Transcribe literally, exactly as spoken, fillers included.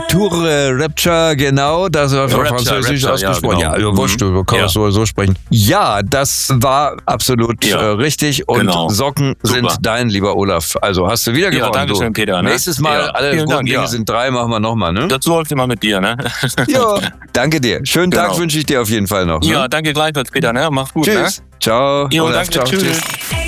Tour äh, Rapture, genau, das war Rapture, französisch Rapture, ausgesprochen. ja, Ja, genau. ja wurscht, du kannst Ja. es so, so sprechen. Ja, das war absolut Ja. äh, richtig und Genau. Socken Super. sind dein, lieber Olaf. Also hast du wieder Ja, gewonnen. danke du. schön, Peter. Ne? Nächstes Mal, Ja. alle Vielen guten Dank, Dinge ja. sind drei, machen wir nochmal, ne? Das läuft immer mit dir, ne? Ja, danke dir. Schönen Tag Genau. wünsche ich dir auf jeden Fall noch. Ne? Ja, danke gleichfalls, Peter, ne? Mach's gut, Tschüss. ne? Ciao. Jo, Olaf, danke, ciao. tschüss. Tschüss.